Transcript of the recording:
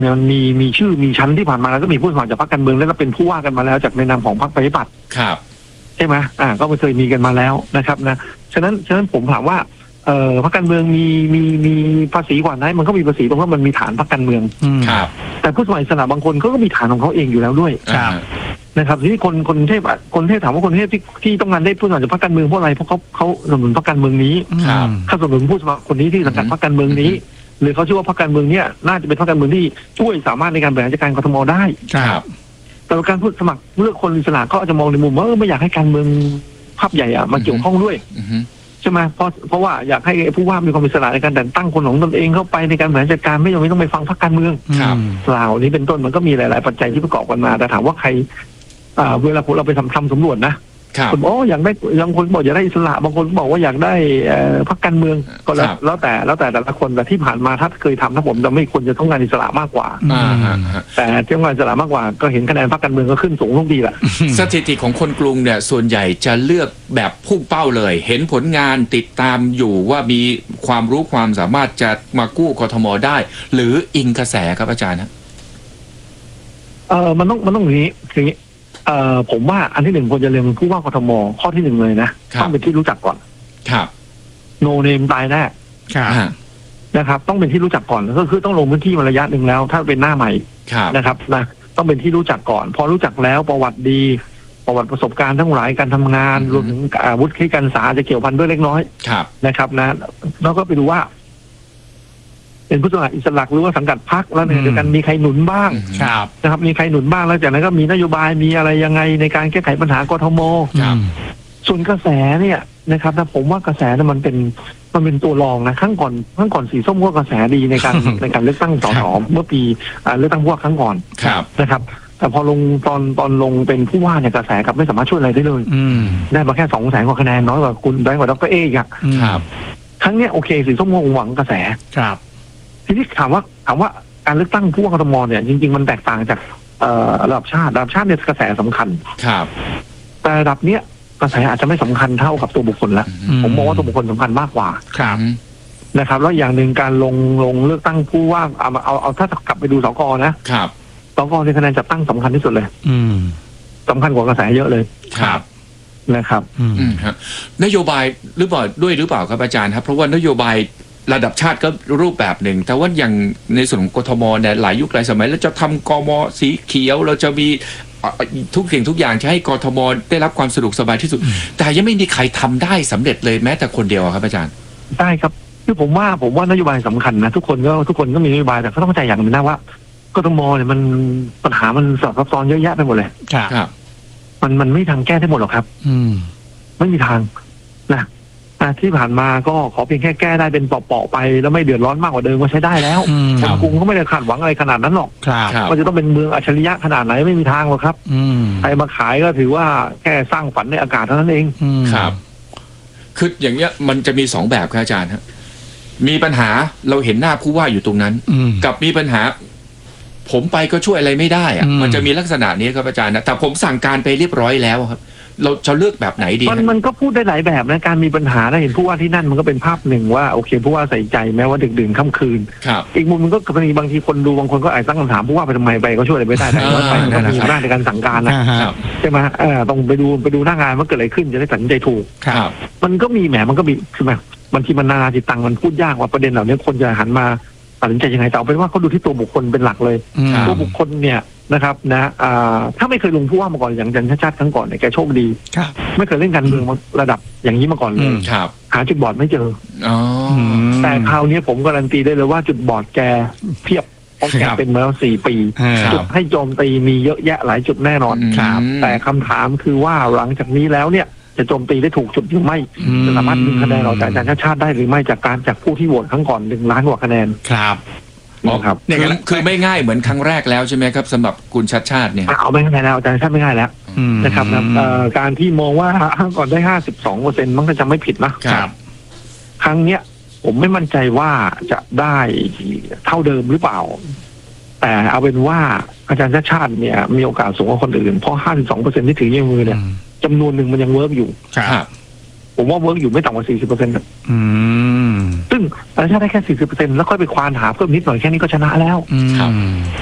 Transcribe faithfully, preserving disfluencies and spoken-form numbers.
เนี่ยมันมีมีชื่อมีชั้นที่ผ่านมาแล้วก็มีผู้สมัครจากพรรคการเมืองแล้วก็เป็นผู้ว่ากันมาแล้วจากในนามของพรรคประชาธิปัตย์ครับใช่ไหมอ่าก็เคยมีกันมาแล้วนะครับนะฉะนั้นฉะนั้นผมถามว่าเอ่อพรรคการเมืองมีมีมีภาษีก่อนไหมมันก็มีภาษีตรงว่ามันมีฐานพรรคการเมืองครับแต่ผู้สมัครอิสระบางคนเขาก็มีฐานของเขาเองอยู่แล้วด้วยนะครับทีนี้คนคนเทพคนเทพถามว่าคนเทพที่ที่ต้องการได้ผู้สมัครจากพรรคการเมืองเพราะอะไรเพราะเขาเขาสนับสนุนพรรคการเมืองนี้เขาสนับสนุนผู้สมัครคนนี้ที่สังกัดพรรคการเมืองนี้หรือเขาเชื่อว่าพรรคการเมืองเนี้ยน่าจะเป็นพรรคการเมืองที่ช่วยสามารถในการบริหารจัดการกทมได้แต่การผู้สมัครเลือกคนอิสระก็อาจจะมองในมุมว่าไม่อยากให้การเมืองภาพใหญ่อะมาเกี่ยวข้องด้วยใช่ไหมเพราะเพราะว่าอยากให้ผู้ว่ามีความอิสระในการแต่งตั้งคนของตนเองเข้าไปในการบริหารจัดการไม่จำเป็นต้องไปฟังพรรคการเมืองเหล่านี้เป็นต้นมันก็มีหลายๆปัจจัยที่ประกอบกันมาแต่ถามว่าใครเวลาเราไปทำทำสำรวจนะคนบอกอยากได้บางคนบอกอยากได้อิสระบางคนบอกว่าอยากได้พรรคการเมืองก็แล้วแล้วแต่แล้วแต่แต่ละคนแต่ที่ผ่านมาถ้าเคยทำถ้าผมจะไม่ควรจะต้องการอิสระมากกว่าแต่ที่ต้องการอิสระมากกว่าก็เห็นคะแนนพรรคการเมืองก็ขึ้นสูงทุกทีแหละสถิติของคนกรุงเนี่ยส่วนใหญ่จะเลือกแบบพุ่งเป้าเลยเห็นผลงานติดตามอยู่ว่ามีความรู้ความสามารถจะมากู้กทมได้หรืออิงกระแสครับอาจารย์นะเออมันต้องมันต้องอย่างนี้อย่างนี้เอ่อผมว่าอันที่หนึ่งควรจะเรียนผู้ว่ากทมข้อที่หนึ่งเลยนะต้องเป็นที่รู้จักก่อนครับโนเนมตายแน่นะครับต้องเป็นที่รู้จักก่อนก็คือต้องลงพื้นที่มาระยะหนึ่งแล้วถ้าเป็นหน้าใหม่นะครับนะต้องเป็นที่รู้จักก่อนพอรู้จักแล้วประวัติดีประวัติประสบการณ์ทั้งหลายการทำงานรวมถึงอาวุธที่การศึกษาจะเกี่ยวพันด้วยเล็กน้อยนะครับนะแล้วก็ไปดูว่าเป็นผู้สมัครอิสระหรือว่าสังกัดพรรคแล้วในเดียวกันมีใครหนุนบ้างนะครับมีใครหนุนบ้างแล้วจากนั้นก็มีนโยบายมีอะไรยังไงในการแก้ไขปัญหากทมส่วนกระแสเนี่ยนะครับนะผมว่ากระแสนั้นมันเป็นมันเป็นตัวรองนะครั้งก่อนครั้งก่อนสีส้มก็กระแสดีในการในการเลือกตั้งสสเมื่อปีเลือกตั้งผู้ว่าครั้งก่อนนะครับแต่พอลงตอนตอนลงเป็นผู้ว่าเนี่ยกระแสกับไม่สามารถช่วยอะไรได้เลยได้มาแค่สองแสนกว่าคะแนนน้อยกว่าคุณได้กว่าดรเอกอ่ะครั้งเนี้ยโอเคสีส้มก็หวังกระแสทีนี้ถามว่าถามว่าการเลือกตั้งผู้ว่ากทมเนี่ยจริงๆมันแตกต่างจากระดับชาติระดับชาติเนี่ยกระแสสำคัญครับแต่ระดับเนี้ยกระแสอาจจะไม่สำคัญเท่ากับตัวบุคคลละผมมองว่าตัวบุคคลสำคัญมากกว่าครับนะครับแล้วอย่างหนึ่งการลงลงเลือกตั้งผู้ว่าเอาเอาเอาถ้ากลับไปดูสกนะครับสกในคะแนนจัดตั้งสำคัญที่สุดเลยสำคัญกว่ากระแสเยอะเลยครับนะครับอืมครับนโยบายหรือเปล่าด้วยหรือเปล่าครับอาจารย์ครับเพราะว่านโยบายระดับชาติก็รูปแบบหนึ่งแต่ว่าอย่างในส่วนของกทมเนี่ยหลายยุคหลายสมัยเราจะทำกมสีเขียวเราจะมีทุกสิ่งทุกอย่างจะให้กทมได้รับความสะดวกสบายที่สุดแต่ยังไม่มีใครทำได้สำเร็จเลยแม้แต่คนเดียวครับอาจารย์ได้ครับคือผมว่าผมว่านโยบายสำคัญนะทุกคนก็ทุกคนก็มีนโยบายแต่เขาต้องเข้าใจอย่างหนึ่งนะว่ากทมเนี่ยมันปัญหามันซับซ้อนเยอะแยะไปหมดเลยครับมันมันไม่ทางแก้ได้หมดหรอกครับอืมไม่มีทางนะที่ผ่านมาก็ขอเพียงแค่แก้ได้เป็นเปาะๆไปแล้วไม่เดือดร้อนมากกว่าเดิมก็ใช้ได้แล้วคนกรุงก็ไม่ได้คาดหวังอะไรขนาดนั้นหรอกว่าจะต้องเป็นเมืองอัจฉริยะขนาดไหนไม่มีทางหรอกครับใครมาขายก็ถือว่าแค่สร้างฝันในอากาศเท่านั้นเองครับคืออย่างเงี้ยมันจะมีสองแบบครับอาจารย์ครับมีปัญหาเราเห็นหน้าผู้ว่าอยู่ตรงนั้นกับมีปัญหาผมไปก็ช่วยอะไรไม่ได้อะมันจะมีลักษณะนี้ครับอาจารย์นะแต่ผมสั่งการไปเรียบร้อยแล้วครับเราจะเลือกแบบไหนดีมันมันก็พูดได้หลายแบบนะการมีปัญหาถ้าเห็นผู้ว่าที่นั่นมันก็เป็นภาพหนึ่งว่าโอเคผู้ว่าใส่ใจแม้ว่าดึกดื่นค่ำคืนอีกมุมมันก็กรณีบางทีคนดูบางคนก็อาจตั้งคำถามผู้ว่าไปทำไมไปก็ช่วยอะไรไม่ได้แต่ว่าไปมันก็มีหน้าในการสั่งการนะใช่ไหมเออต้องไปดูไปดูหน้างานว่าเกิดอะไรขึ้นจะได้ตัดสินใจถูกมันก็มีแหมมันก็มีคือแบบบางทีมันนานาจิตตังมันพูดยากว่าประเด็นเหล่านี้คนจะหันมาตัดสินใจยังไงแต่เอาเป็นว่าเขาดูที่ตัวบุคคลเป็นหลักเลยตัวบุคคลเนี่ยนะครับนะถ้าไม่เคยลงผู้ว่ามาก่อนอย่างอาจารย์ชาติชาติครั้งก่อนเนี่ยแกโชคดีไม่เคยเล่นการเมืองระดับอย่างนี้มาก่อนเลยหาจุดบอดไม่เจอแต่คราวนี้ผมการันตีได้เลยว่าจุดบอดแกเพียบเพราะแกเป็นมาแล้วสี่ปีจุดให้โจมตีมีเยอะแยะหลายจุดแน่นอนแต่คำถามคือว่าหลังจากนี้แล้วเนี่ยจะโจมตีได้ถูกจุดหรือไม่จะสามารถดึงคะแนนเราจากอาจารย์ชาติชาติได้หรือไม่จากการจากผู้ที่โหวตครั้งก่อนหนึ่งล้านกว่าคะแนนครับนะครับคือคือไม่ง่ายเหมือนครั้งแรกแล้วใช่ไหมครับสำหรับคุณชัดชาติเนี่ยเอาไม่ง่ายแล้วอาจารย์ชาติไม่ง่ายแล้วนะครับการที่มองว่าก่อนได้ห้าสิบสองเปอร์เซ็นต์มันก็จะไม่ผิดนะครับครั้งเนี้ยผมไม่มั่นใจว่าจะได้เท่าเดิมหรือเปล่าแต่เอาเป็นว่าอาจารย์ชาติชาติเนี่ยมีโอกาสสูงกว่าคนอื่นเพราะห้าสิบสองเปอร์เซ็นต์ที่ถือในมือเนี่ยจำนวนหนึ่งมันยังเวิร์กอยู่ครับผมว่าเวิร์กอยู่ไม่ต่ำกว่าสี่สิบเปอร์เซ็นต์ซึ่งต่างชาติได้แค่สี่สิบเปอร์เซ็นต์แล้วค่อยไปควานหาเพิ่มนิดหน่อยแค่นี้ก็ชนะแล้ว